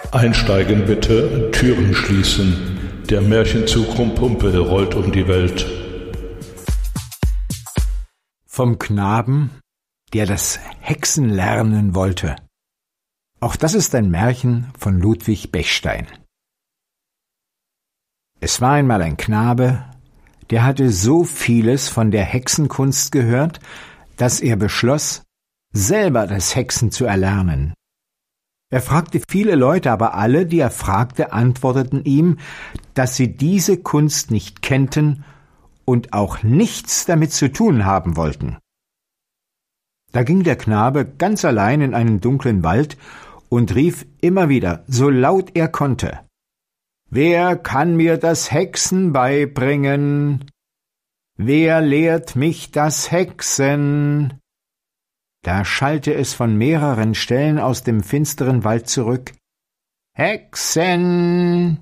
Einsteigen bitte, Türen schließen. Der Märchenzug Rumpumpel rollt um die Welt. Vom Knaben, der das Hexen lernen wollte. Auch das ist ein Märchen von Ludwig Bechstein. Es war einmal ein Knabe, der hatte so vieles von der Hexenkunst gehört, dass er beschloss, selber das Hexen zu erlernen. Er fragte viele Leute, aber alle, die er fragte, antworteten ihm, dass sie diese Kunst nicht kennten und auch nichts damit zu tun haben wollten. Da ging der Knabe ganz allein in einen dunklen Wald und rief immer wieder, so laut er konnte: »Wer kann mir das Hexen beibringen? Wer lehrt mich das Hexen?« Da schallte es von mehreren Stellen aus dem finsteren Wald zurück: »Hexen!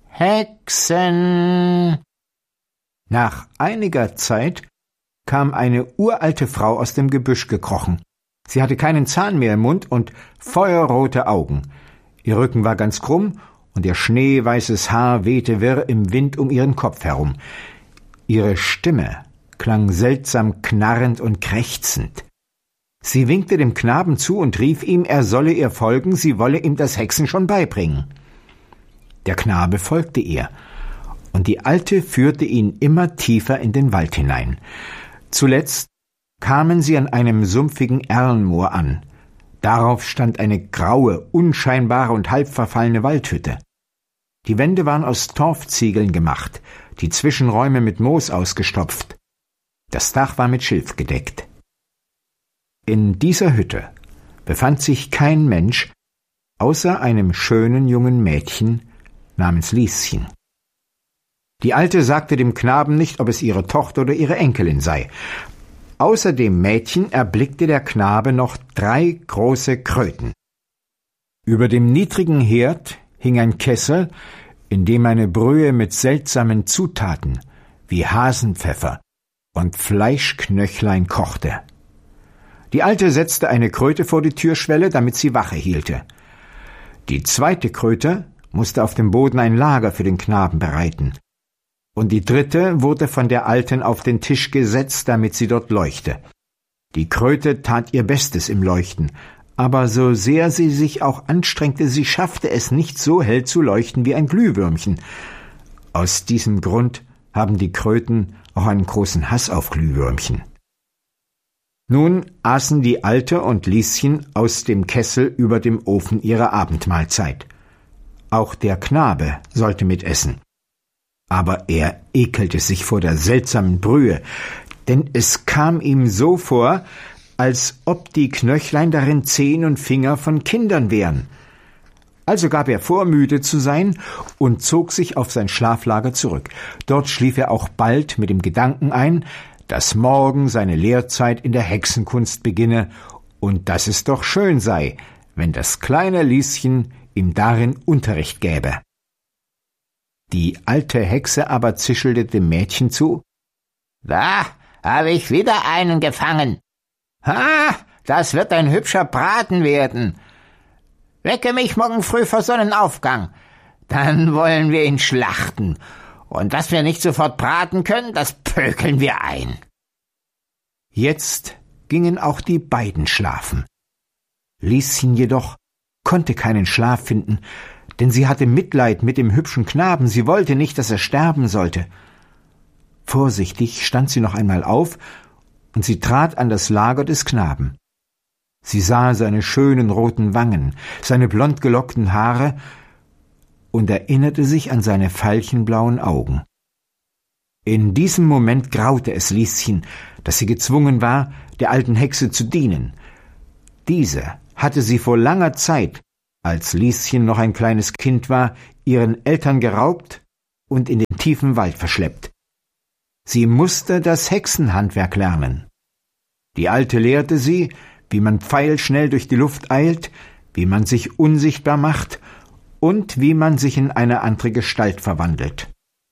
Hexen!« Nach einiger Zeit kam eine uralte Frau aus dem Gebüsch gekrochen. Sie hatte keinen Zahn mehr im Mund und feuerrote Augen. Ihr Rücken war ganz krumm und ihr schneeweißes Haar wehte wirr im Wind um ihren Kopf herum. Ihre Stimme klang seltsam knarrend und krächzend. Sie winkte dem Knaben zu und rief ihm, er solle ihr folgen, sie wolle ihm das Hexen schon beibringen. Der Knabe folgte ihr, und die Alte führte ihn immer tiefer in den Wald hinein. Zuletzt kamen sie an einem sumpfigen Erlenmoor an. Darauf stand eine graue, unscheinbare und halb verfallene Waldhütte. Die Wände waren aus Torfziegeln gemacht, die Zwischenräume mit Moos ausgestopft. Das Dach war mit Schilf gedeckt. In dieser Hütte befand sich kein Mensch, außer einem schönen jungen Mädchen namens Lieschen. Die Alte sagte dem Knaben nicht, ob es ihre Tochter oder ihre Enkelin sei. Außer dem Mädchen erblickte der Knabe noch 3 große Kröten. Über dem niedrigen Herd hing ein Kessel, in dem eine Brühe mit seltsamen Zutaten wie Hasenpfeffer und Fleischknöchlein kochte. Die Alte setzte eine Kröte vor die Türschwelle, damit sie Wache hielte. Die zweite Kröte musste auf dem Boden ein Lager für den Knaben bereiten. Und die dritte wurde von der Alten auf den Tisch gesetzt, damit sie dort leuchte. Die Kröte tat ihr Bestes im Leuchten, aber so sehr sie sich auch anstrengte, sie schaffte es nicht so hell zu leuchten wie ein Glühwürmchen. Aus diesem Grund haben die Kröten auch einen großen Hass auf Glühwürmchen. Nun aßen die Alte und Lieschen aus dem Kessel über dem Ofen ihre Abendmahlzeit. Auch der Knabe sollte mitessen. Aber er ekelte sich vor der seltsamen Brühe, denn es kam ihm so vor, als ob die Knöchlein darin Zehen und Finger von Kindern wären. Also gab er vor, müde zu sein, und zog sich auf sein Schlaflager zurück. Dort schlief er auch bald mit dem Gedanken ein, dass morgen seine Lehrzeit in der Hexenkunst beginne und dass es doch schön sei, wenn das kleine Lieschen ihm darin Unterricht gäbe. Die alte Hexe aber zischelte dem Mädchen zu: »Da habe ich wieder einen gefangen. Ha, das wird ein hübscher Braten werden. Wecke mich morgen früh vor Sonnenaufgang, dann wollen wir ihn schlachten. Und dass wir nicht sofort braten können, das pökeln wir ein.« Jetzt gingen auch die beiden schlafen. Lieschen jedoch konnte keinen Schlaf finden, denn sie hatte Mitleid mit dem hübschen Knaben, sie wollte nicht, dass er sterben sollte. Vorsichtig stand sie noch einmal auf, und sie trat an das Lager des Knaben. Sie sah seine schönen roten Wangen, seine blond gelockten Haare und erinnerte sich an seine veilchenblauen Augen. In diesem Moment graute es Lieschen, dass sie gezwungen war, der alten Hexe zu dienen. Diese hatte sie vor langer Zeit, als Lieschen noch ein kleines Kind war, ihren Eltern geraubt und in den tiefen Wald verschleppt. Sie musste das Hexenhandwerk lernen. Die Alte lehrte sie, wie man pfeilschnell durch die Luft eilt, wie man sich unsichtbar macht und wie man sich in eine andere Gestalt verwandelt.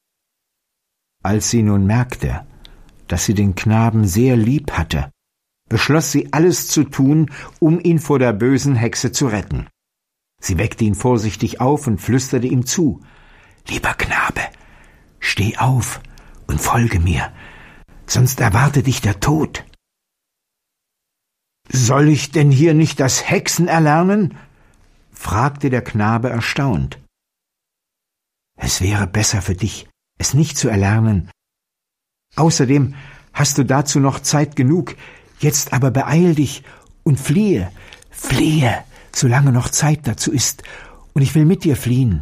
Als sie nun merkte, dass sie den Knaben sehr lieb hatte, beschloss sie, alles zu tun, um ihn vor der bösen Hexe zu retten. Sie weckte ihn vorsichtig auf und flüsterte ihm zu: »Lieber Knabe, steh auf und folge mir, sonst erwarte dich der Tod.« »Soll ich denn hier nicht das Hexen erlernen?« fragte der Knabe erstaunt. »Es wäre besser für dich, es nicht zu erlernen. Außerdem hast du dazu noch Zeit genug. Jetzt aber beeil dich und fliehe, solange noch Zeit dazu ist, und ich will mit dir fliehen.«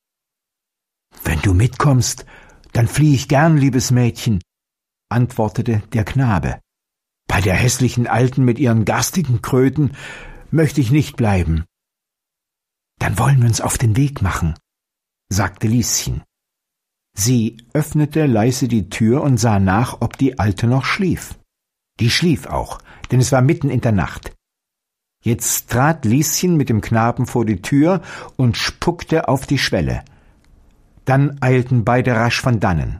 »Wenn du mitkommst, dann fliehe ich gern, liebes Mädchen«, antwortete der Knabe. »Bei der hässlichen Alten mit ihren garstigen Kröten möchte ich nicht bleiben.« »Dann wollen wir uns auf den Weg machen«, sagte Lieschen. Sie öffnete leise die Tür und sah nach, ob die Alte noch schlief. Die schlief auch, denn es war mitten in der Nacht. Jetzt trat Lieschen mit dem Knaben vor die Tür und spuckte auf die Schwelle. Dann eilten beide rasch von dannen.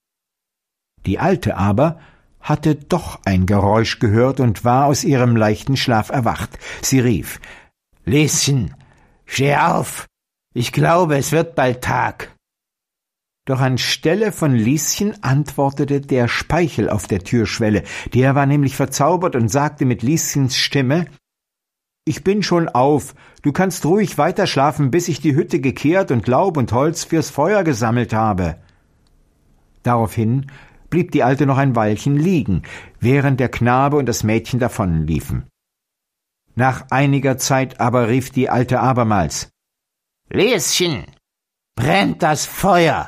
Die Alte aber hatte doch ein Geräusch gehört und war aus ihrem leichten Schlaf erwacht. Sie rief: »Lieschen, steh auf! Ich glaube, es wird bald Tag.« Doch anstelle von Lieschen antwortete der Speichel auf der Türschwelle. Der war nämlich verzaubert und sagte mit Lieschens Stimme: »Ich bin schon auf. Du kannst ruhig weiterschlafen, bis ich die Hütte gekehrt und Laub und Holz fürs Feuer gesammelt habe.« Daraufhin blieb die Alte noch ein Weilchen liegen, während der Knabe und das Mädchen davonliefen. Nach einiger Zeit aber rief die Alte abermals: »Lieschen, brennt das Feuer!«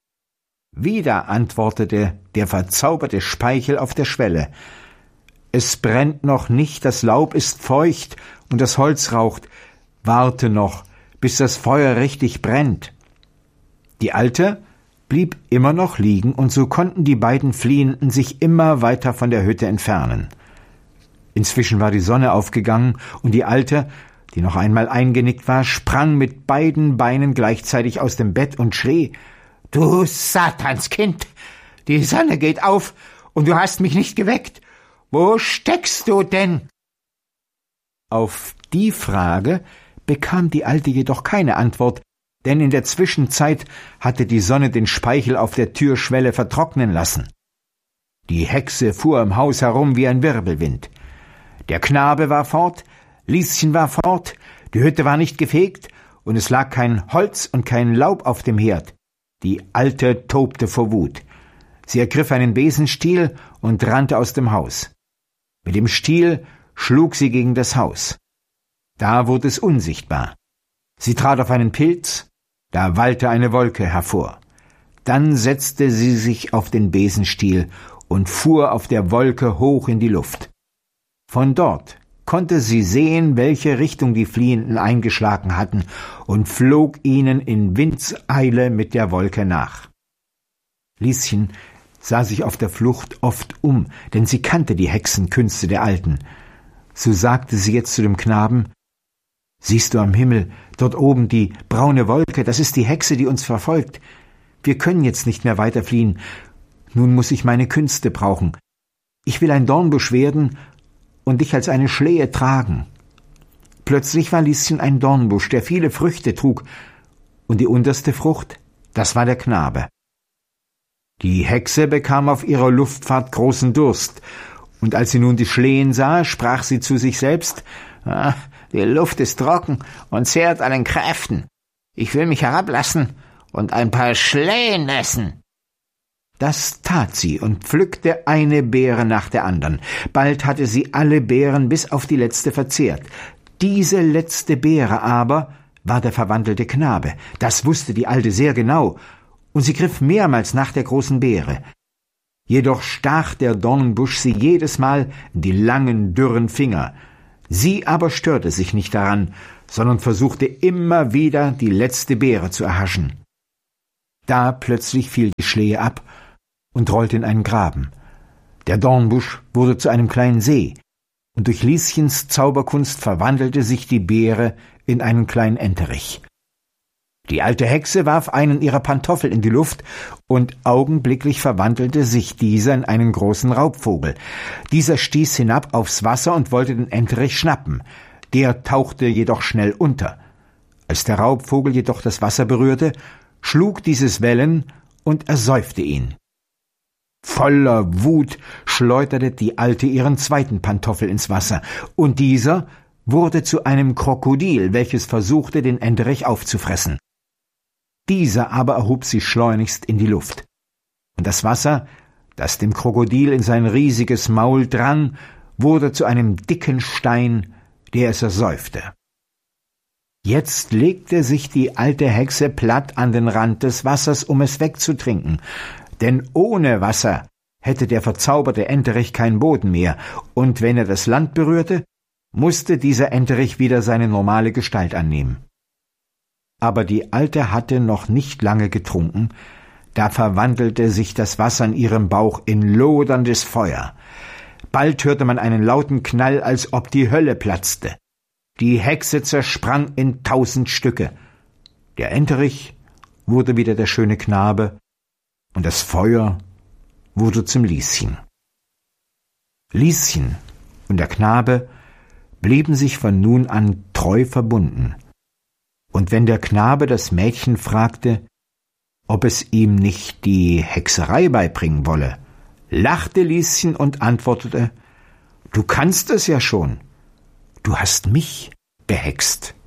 Wieder antwortete der verzauberte Speichel auf der Schwelle: »Es brennt noch nicht, das Laub ist feucht und das Holz raucht. Warte noch, bis das Feuer richtig brennt.« Die Alte blieb immer noch liegen, und so konnten die beiden Fliehenden sich immer weiter von der Hütte entfernen. Inzwischen war die Sonne aufgegangen, und die Alte, die noch einmal eingenickt war, sprang mit beiden Beinen gleichzeitig aus dem Bett und schrie: »Du Satanskind! Die Sonne geht auf, und du hast mich nicht geweckt. Wo steckst du denn?« Auf die Frage bekam die Alte jedoch keine Antwort, denn in der Zwischenzeit hatte die Sonne den Speichel auf der Türschwelle vertrocknen lassen. Die Hexe fuhr im Haus herum wie ein Wirbelwind. Der Knabe war fort, Lieschen war fort, die Hütte war nicht gefegt, und es lag kein Holz und kein Laub auf dem Herd. Die Alte tobte vor Wut. Sie ergriff einen Besenstiel und rannte aus dem Haus. Mit dem Stiel schlug sie gegen das Haus. Da wurde es unsichtbar. Sie trat auf einen Pilz, da wallte eine Wolke hervor. Dann setzte sie sich auf den Besenstiel und fuhr auf der Wolke hoch in die Luft. Von dort konnte sie sehen, welche Richtung die Fliehenden eingeschlagen hatten, und flog ihnen in Windseile mit der Wolke nach. Lieschen sah sich auf der Flucht oft um, denn sie kannte die Hexenkünste der Alten. So sagte sie jetzt zu dem Knaben: »Siehst du am Himmel, dort oben die braune Wolke, das ist die Hexe, die uns verfolgt. Wir können jetzt nicht mehr weiter fliehen. Nun muss ich meine Künste brauchen. Ich will ein Dornbusch werden und dich als eine Schlehe tragen.« Plötzlich war Lieschen ein Dornbusch, der viele Früchte trug, und die unterste Frucht, das war der Knabe. Die Hexe bekam auf ihrer Luftfahrt großen Durst, und als sie nun die Schlehen sah, sprach sie zu sich selbst: »Die Luft ist trocken und zehrt an den Kräften. Ich will mich herablassen und ein paar Schlehen essen.« Das tat sie und pflückte eine Beere nach der anderen. Bald hatte sie alle Beeren bis auf die letzte verzehrt. Diese letzte Beere aber war der verwandelte Knabe. Das wusste die Alte sehr genau, und sie griff mehrmals nach der großen Beere. Jedoch stach der Dornbusch sie jedes Mal in die langen, dürren Finger. Sie aber störte sich nicht daran, sondern versuchte immer wieder, die letzte Beere zu erhaschen. Da plötzlich fiel die Schlehe ab und rollte in einen Graben. Der Dornbusch wurde zu einem kleinen See, und durch Lieschens Zauberkunst verwandelte sich die Beere in einen kleinen Enterich. Die alte Hexe warf einen ihrer Pantoffel in die Luft, und augenblicklich verwandelte sich dieser in einen großen Raubvogel. Dieser stieß hinab aufs Wasser und wollte den Enterich schnappen. Der tauchte jedoch schnell unter. Als der Raubvogel jedoch das Wasser berührte, schlug dieses Wellen und ersäufte ihn. Voller Wut schleuderte die Alte ihren zweiten Pantoffel ins Wasser, und dieser wurde zu einem Krokodil, welches versuchte, den Enterich aufzufressen. Dieser aber erhob sich schleunigst in die Luft, und das Wasser, das dem Krokodil in sein riesiges Maul drang, wurde zu einem dicken Stein, der es ersäufte. Jetzt legte sich die alte Hexe platt an den Rand des Wassers, um es wegzutrinken, denn ohne Wasser hätte der verzauberte Enterich keinen Boden mehr, und wenn er das Land berührte, musste dieser Enterich wieder seine normale Gestalt annehmen. Aber die Alte hatte noch nicht lange getrunken, da verwandelte sich das Wasser in ihrem Bauch in loderndes Feuer. Bald hörte man einen lauten Knall, als ob die Hölle platzte. Die Hexe zersprang in 1000 Stücke. Der Enterich wurde wieder der schöne Knabe, und das Feuer wurde zum Lieschen. Lieschen und der Knabe blieben sich von nun an treu verbunden. Und wenn der Knabe das Mädchen fragte, ob es ihm nicht die Hexerei beibringen wolle, lachte Lieschen und antwortete: »Du kannst es ja schon. Du hast mich behext.«